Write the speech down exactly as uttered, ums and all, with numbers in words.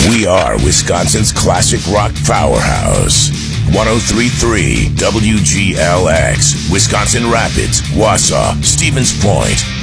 We are Wisconsin's classic rock powerhouse. one oh three point three W G L X, Wisconsin Rapids, Wausau, Stevens Point.